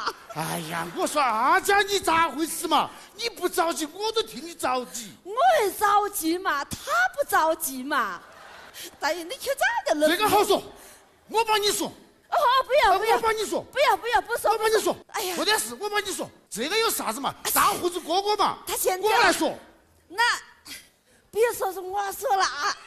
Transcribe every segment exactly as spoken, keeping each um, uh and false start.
哎呀，我说阿佳，你咋回事嘛？你不着急，我都替你着急。 我也着急嘛，他不着急嘛。大爷，你去咋个了？ 这个好说，我帮你说。 哦，不要不要， 我帮你说。 不要不要，不说。 我帮你说。 哎呀， 没得事，我帮你说。这个有啥子嘛？大胡子哥哥嘛。 他现在我来说。 那别说是我说了啊。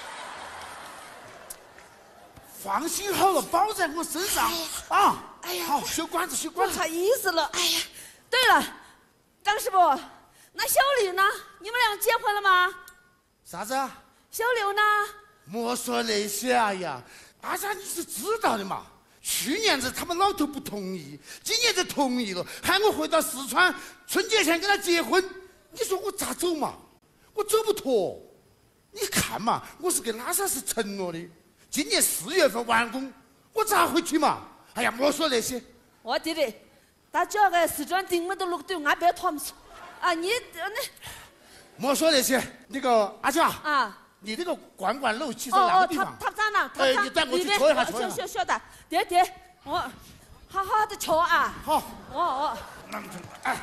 放心好了，包在我身上啊！ 哎呀， 好，修管子，修管子。 不好意思了，哎呀，对了，张师傅，那小刘呢？你们俩结婚了吗？ 啥子啊？ 小刘呢？ 莫说那些，哎呀，阿佳你是知道的嘛。去年子他们老头不同意，今年子同意了，喊我回到四川春节前跟他结婚。你说我咋走嘛？我走不脱。你看嘛，我是给拉萨市承诺的。今年四月份完工，我咋回去嘛？哎呀，莫说那些。 我弟弟，他叫个四川顶门的路对俺别团说，啊你那。 莫说那些，那个阿佳啊， 你那个罐罐楼其实那个地方， 哦哦，他他咋了？ 哎，你带我去瞧一下，瞧一下。 晓晓得，对对，我好好的瞧啊。 好。 哦哦。 那么哎，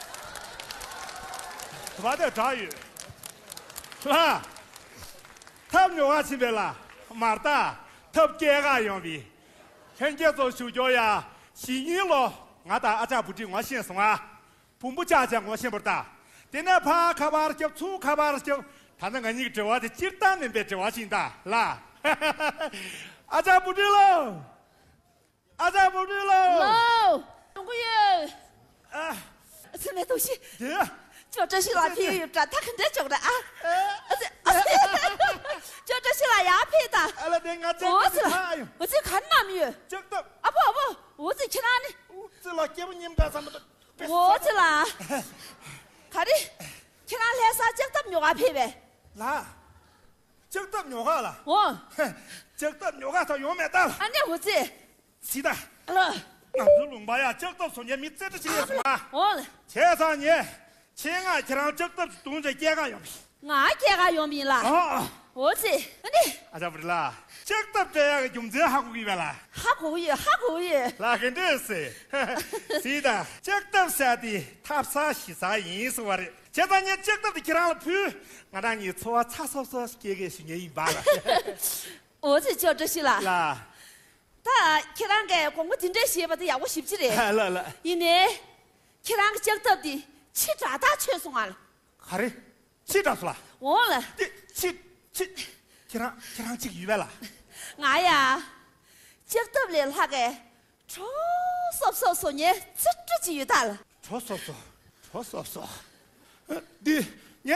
什么张宇？是吧？他们我去别了。马达，特别个样的，现在做手脚呀，新年了，俺打阿家不知我先送啊，父母家讲我先不打，今天怕卡巴的叫粗卡巴的叫，他那个你知我的鸡蛋能别知我心的啦，阿家不知喽，阿家不知喽， 喽，中国人， 啊， 这那东西， 对。 就这些拉皮有赚，他肯定挣的啊！这，就这些拉鸦片的。我是，我这看哪没有？ 挣的。 啊不不，我这去哪里？ 这拉给你们干什么的？ 我这啦，看的，去哪来啥挣的牛鸦片呗？ 那，挣的牛哈了。 我， 挣的牛哈他永远大了。 俺那胡子。 是的。 了。 那这龙巴呀，挣的说你没这这些什么？ 我。 前三年。亲爱的，让这个东西给俺用米。 俺给俺用米了。 啊， 我这，你。 啊，这不是啦，这个这样用这还可以了。 还可以，还可以。 那肯定是，是的，这个山的他啥西啥意思我的。现在你这个的给俺了铺，俺让你搓擦扫扫给给孙女一把了。 我这叫这些了。 啦。 他给俺个光我听这些吧，都要我洗不起来。 来来。 因为给俺个讲到的。气炸大全送完了， 好的，气炸出了。 我了。 气气，给他给他几个月了。 俺呀，讲到了那个，戳嗦嗦嗦呢，这这几月大了。 戳嗦嗦，戳嗦嗦。呃，你你，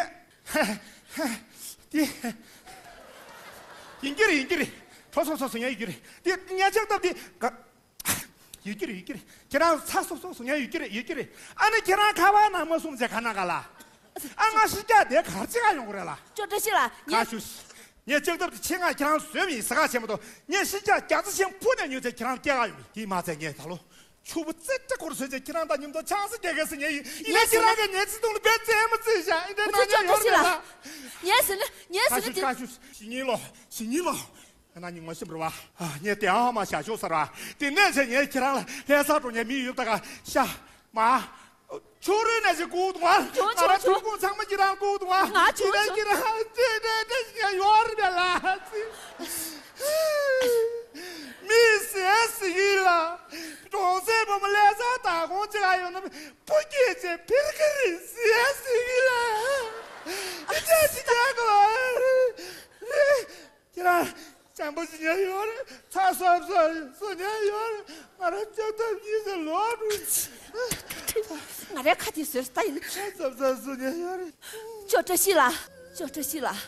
你，应该的应该的，戳嗦嗦嗦呢应该的。你你讲到的个。有几个有几个，给他擦手手手伢有几个有几个，俺那给他看完那么送在看那个啦，俺俺是家得看这个用过来了。 就这些了。 俺就是，你讲到的钱俺给他算命是俺钱不多，你是家家子钱不能牛在给他点俺用，你妈在你大路，全部这这过的时间给他到你们都强势这个是你，你那给那个年纪动的别这么子下，你这那就这些了。你是的，你是的。 俺就是新年了，新年了。那你我是不是吧？啊，你电话嘛下就是吧？对那些年给他了，两三周年没有那个下妈，穷人那些股东啊，那出工厂嘛给他股东啊，现在给他这这这些院里面了，没三十亿了，总算我们两上打工去还有那么不给这别个人三十亿了，你这几天个，给他。咱不是年有的，他说说说年有的，俺这叫他你是老主。 俺这看的岁数大人。 是不是是年有的？ 就这些了，就这些了，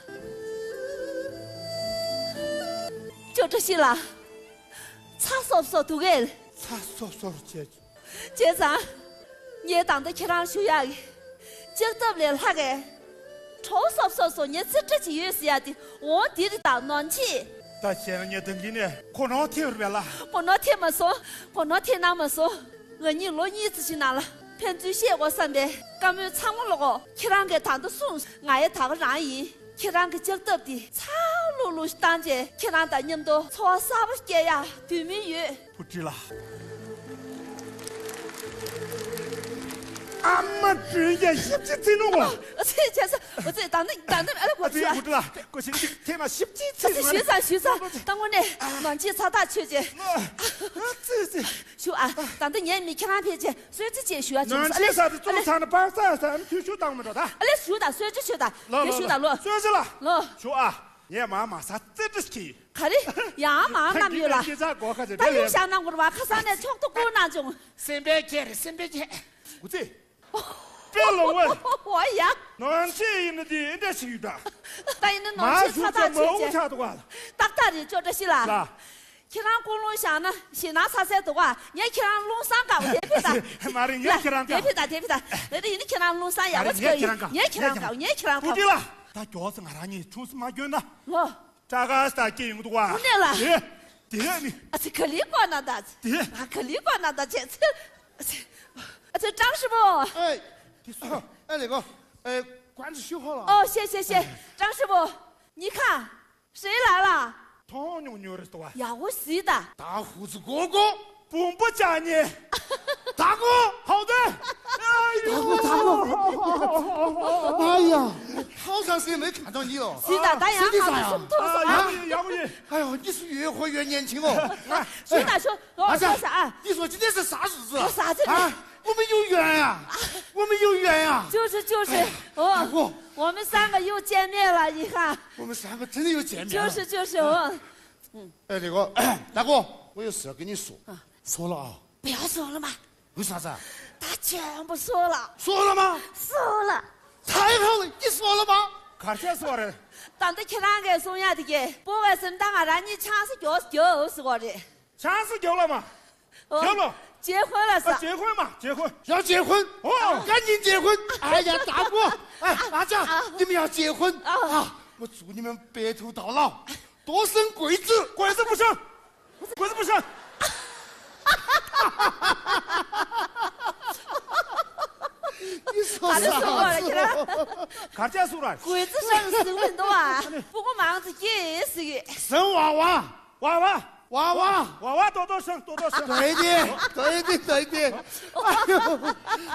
就这些了。差少少都给了。 差少少姐。 街上，你当得起上修养的，讲到不了那个，超少少少你这这几月是呀的，我弟弟当暖气。 但现在你等你呢，可能听不了。 我那天没说，我那天那么说，我你落你自己拿了，偏最些我上的，刚没唱我了个，去让个当的送，俺也当个让意，去让个讲到的，草露露当着，去让大人都错啥不给呀，对面有。 不知了。 俺们专业十几岁了我。 这确实，我这当那当那哎过去啊。 我知道，过去天嘛十几岁。 这学长学长，当我呢忘记查大去去。 这这。 学啊，当那年没看那片去，所以这解学啊。 那这啥子中餐的班啥啥，俺退休当不着他。 哎，学长，所以这学长，你学长咯。 学是了。 咯。 学啊。也妈妈啥这个事？ 看的，呀妈那没有了。他又想那我的话，可上来抢到过那种。 身边见的，身边见。 我这。别老问。 我呀。 南京的的那是的。 但人南京查大去去。大大的叫这些啦。 是。 去让公路上呢，先拿茶色的话，你去让龙山搞铁皮的。 妈的，你去让铁皮的铁皮的，那里你去让龙山呀，我可以。你去让搞，你去让搞。 不对了。他叫是俺让你出什么军呢？ 我这个是他经营的哇。 不能了。 对，对你。 啊，这可里管那的。 对。 啊，可里管那的，这这，这张师傅。 哎，你说，哎那个，呃，馆子修好了。 哦，谢谢谢，张师傅，你看谁来了？ 唐牛牛的多啊。 呀，我是的。 大胡子哥哥。 不不加你。 大哥， 好的。 大哥，大哥，哎呀，好长时间没看到你了。 是的，大洋好的松头啊，要不要不你？ 哎呦，你是越活越年轻哦。 徐大说，我说啥？ 你说今天是啥日子？ 啥子？ 啊，我们有缘呀，我们有缘呀。 就是就是，哦，我们三个又见面了，你看。 我们三个真的又见面了。 就是就是我。 嗯。哎，那个大哥，我有事要跟你说。说了啊。 不要说了嘛。 为啥子？ 他全部说了。 说了吗？ 说了。 太好了，你说了吗？ 看谁说的？ 当得去哪个送呀的给？不外生当啊，让你抢是就就是我的。 抢是丢了嘛？丢了。 结婚了是？ 结婚嘛，结婚。 要结婚哦，赶紧结婚！哎呀，大哥，哎，大家，你们要结婚啊！我祝你们白头到老，多生贵子， 贵子不生，贵子不生。 你说啥子？ 看结束了。 鬼子生生很多啊，不过忙着也是的。 生娃娃， 娃娃， 娃娃， 娃娃多多生，多多生。 对的，对的，对的。哎呦，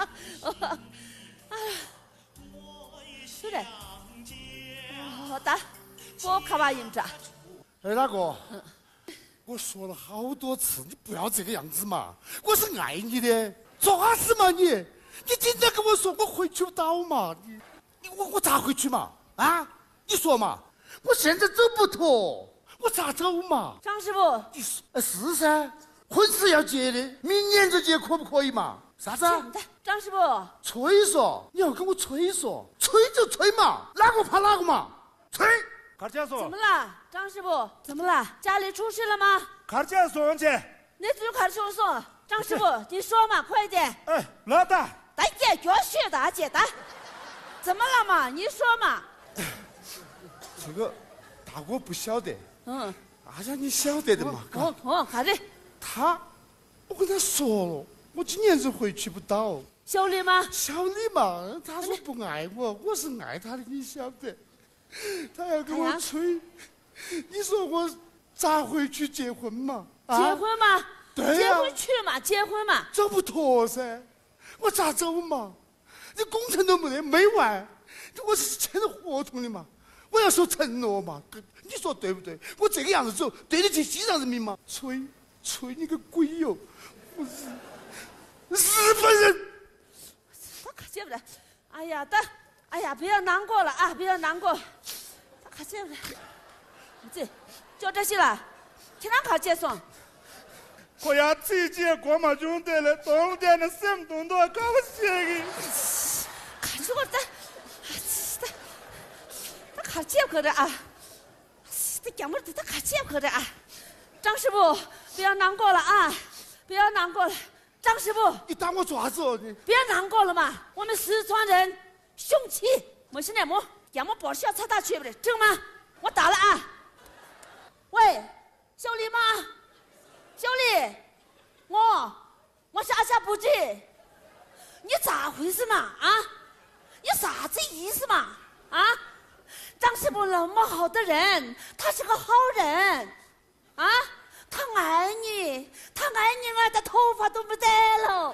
是的。好的，我看吧，营长。 哎，大哥。我说了好多次，你不要这个样子嘛！我是爱你的，做啥子嘛你？你经常跟我说我回去不到嘛？你，你我我咋回去嘛？啊？你说嘛？我现在走不脱，我咋走嘛？ 张师傅， 你说呃是噻，婚是要结的，明年就结可不可以嘛？啥子？ 张师傅， 吹说，你要跟我吹说，吹就吹嘛，哪个怕哪个嘛？吹。 看见说。 怎么了，张师傅？怎么了？家里出事了吗？ 看见说去。 你只有看说说，张师傅，你说嘛，快点。 哎，老大。 大姐，叫学大姐的。怎么了嘛？你说嘛。 这个大哥不晓得。 嗯。 大家你晓得的嘛？ 哦哦，好的。 他，我跟他说了，我今年子回去不到。 小李吗？ 小李嘛，他说不爱我，我是爱他的，你晓得。他要跟我吹，你说我咋回去结婚嘛？ 啊、结婚嘛？ 对呀、啊。 结婚去嘛？结婚嘛？ 走不脱噻，我咋走嘛？你工程都没得，没完，我是签了合同的嘛，我要守承诺嘛，你说对不对？我这个样子走，对得起西藏人民吗？吹，吹你个鬼哟！我是日本人。 我可见不得，哎呀，但。哎呀，不要难过了啊！不要难过，看这个，这就这些了，其他考结算。 我要自己过嘛用得了，冬天的什么东东搞不起的。 看这个的，这这考结课的啊，这讲不的，这考结课的啊。张师傅，不要难过了啊！不要难过了，张师傅。 你当我爪子哦你？ 不要难过了嘛，我们四川人。凶气，没事的么？要么把小草打去不的，正吗？我打了啊！喂，小李吗？小李，我我是阿夏不知，你咋回事嘛？啊？你啥子意思嘛？啊？张师傅那么好的人，他是个好人，啊？他爱你，他爱你爱的头发都不得了。